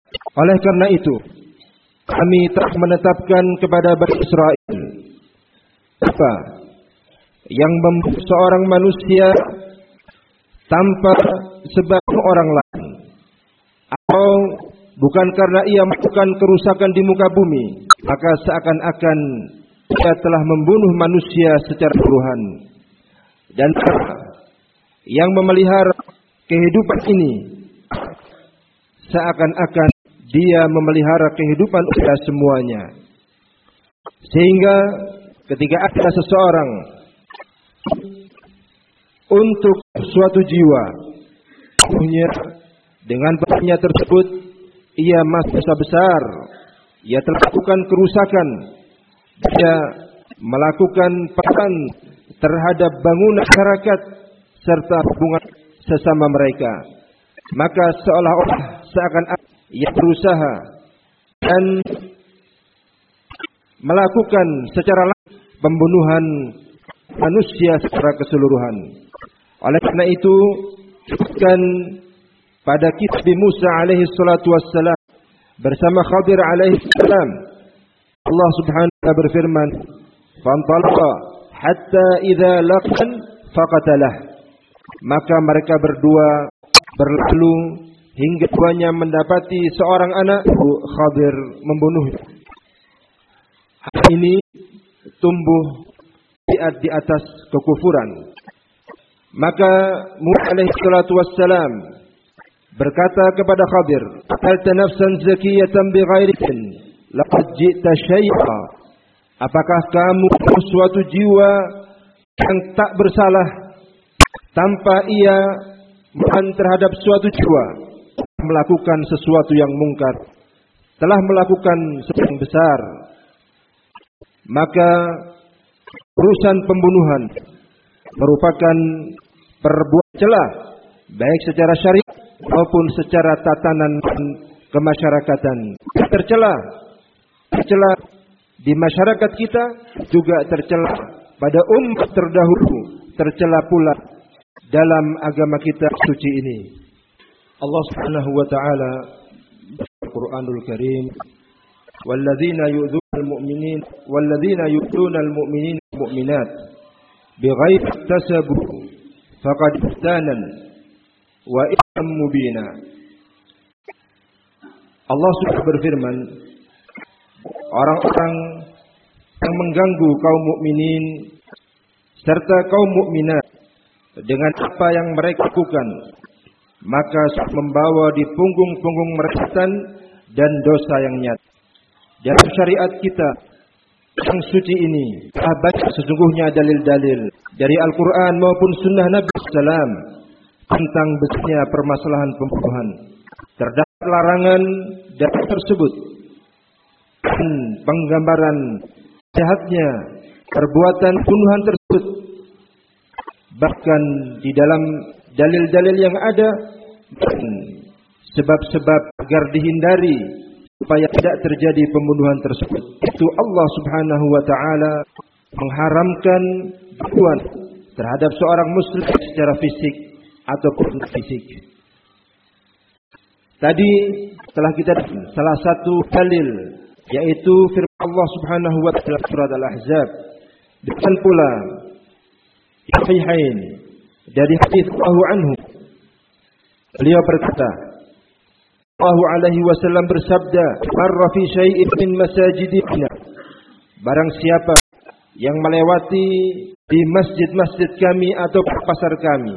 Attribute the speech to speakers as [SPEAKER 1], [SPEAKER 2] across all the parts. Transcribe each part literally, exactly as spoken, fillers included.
[SPEAKER 1] Oleh karena itu, kami telah menetapkan kepada Bani Israel apa yang membuat seorang manusia tanpa sebab orang lain, atau bukan karena ia melakukan kerusakan di muka bumi, maka seakan-akan ia telah membunuh manusia secara keseluruhan. Dan yang memelihara kehidupan ini seakan-akan dia memelihara kehidupan kita semuanya. Sehingga ketika ada seseorang untuk suatu jiwa, dengan perbuatannya tersebut ia masih besar, ia telah melakukan kerusakan, dia melakukan peran terhadap bangunan masyarakat serta hubungan sesama mereka, maka seolah-olah seakan-akan ia berusaha dan melakukan secara langsung pembunuhan manusia secara keseluruhan. Oleh karena itu, disebutkan pada kisah Musa alaihi salatu wassalam bersama Khadir alaihi salam, Allah Subhanahu wa taala berfirman, "Fantalaqa hatta idza laqan faqatalah." Maka mereka berdua berlalu hingga keduanya mendapati seorang anak, Khadir membunuhnya. Hal ini tumbuh di atas kekufuran. Maka Musa alaihi salatu wassalam berkata kepada Khadir, "Qatalta nafsan zakiyatan bighairi din, laqad ji'ta syai'a." Apakah kamu suatu jiwa yang tak bersalah tanpa ia melakukan terhadap suatu jiwa melakukan sesuatu yang mungkar, telah melakukan sesuatu yang besar. Maka urusan pembunuhan merupakan perbuatan celah, baik secara syariat maupun secara tatanan kemasyarakatan. Tercela, tercela di masyarakat kita, juga tercela pada umat terdahulu, tercela pula dalam agama kita suci ini. Allah Subhanahu wa taala Al-Qur'anul Karim, "Walladzina yu'dzuna al-mu'minin walladzina yu'dzuna al-mu'minina wal-mu'minat bighairi iktasabu faqad ihtanan wa ithman mubina." Allah sudah berfirman, orang-orang yang mengganggu kaum mukminin serta kaum mukminat dengan apa yang mereka lakukan, maka membawa di punggung-punggung mereka dan dosa yang nyata. Dalam syariat kita yang suci ini, banyak sesungguhnya dalil-dalil dari Al-Quran maupun Sunnah Nabi shallallahu alaihi wasallam tentang besarnya permasalahan pembunuhan. Terdapat larangan dari tersebut dan penggambaran jahatnya perbuatan pembunuhan tersebut. Bahkan di dalam dalil-dalil yang ada sebab-sebab agar dihindari supaya tidak terjadi pembunuhan tersebut. Itu Allah Subhanahu wa taala mengharamkan bunuhan terhadap seorang muslim secara fisik ataupun fisik. Tadi telah kita salah satu dalil, yaitu firman Allah Subhanahu wa taala surat Al-Ahzab. Dan pula Sahihain dari hadis Abu anhu, beliau berkata, Allahu alaihi wasallam bersabda, "Marra fi syai'in min masajidina." Barang siapa yang melewati di masjid-masjid kami atau pasar kami,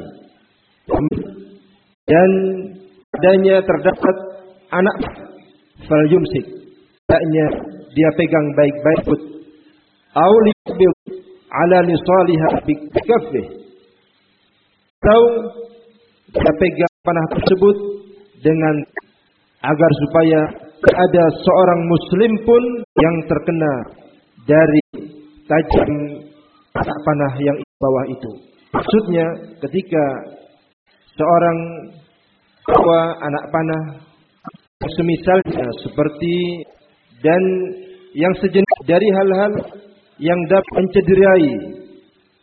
[SPEAKER 1] dan padanya terdapat anak, fal yumsik, hendaknya dia pegang baik-baik, au libil ala lisaliha bi kaffih, atau dia pegang panah tersebut dengan agar supaya ada seorang muslim pun yang terkena dari tajam panah yang di bawah itu. Maksudnya ketika seorang bawa anak panah semisalnya seperti dan yang sejenis dari hal-hal yang dapat mencederai